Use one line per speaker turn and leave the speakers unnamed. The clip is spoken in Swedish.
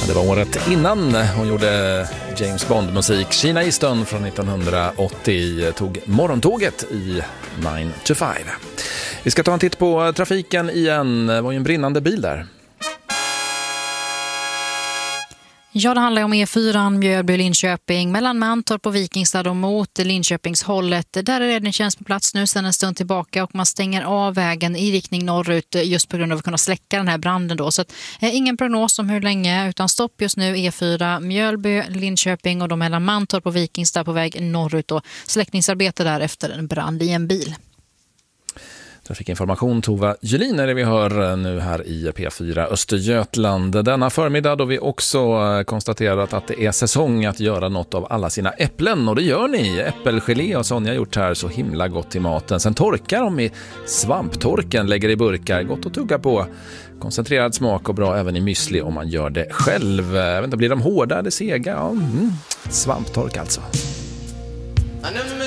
Det var året innan hon gjorde James Bond-musik. Sheena Easton från 1980 tog morgontåget i 9 to 5. Vi ska ta en titt på trafiken igen. Det var ju en brinnande bil där.
Ja, det handlar om E4 Mjölby-Linköping mellan Mantorp och Vikingstad och mot Linköpingshållet. Där är räddningstjänst på plats nu sedan en stund tillbaka och man stänger av vägen i riktning norrut just på grund av att kunna släcka den här branden då. Så att, ingen prognos om hur länge utan stopp just nu E4 Mjölby-Linköping och då mellan Mantorp och Vikingstad på väg norrut och släckningsarbete där efter en brand i en bil.
Trafikinformation Tova Julin är det vi hör nu här i P4 Östergötland. Denna förmiddag då vi också konstaterat att det är säsong att göra något av alla sina äpplen. Och det gör ni. Äppelgelé har Sonja gjort här, så himla gott till maten. Sen torkar de i svamptorken, lägger i burkar. Gott att tugga på. Koncentrerad smak och bra även i müsli om man gör det själv. Jag vet inte, blir de hårda eller sega? Ja, svamptork alltså.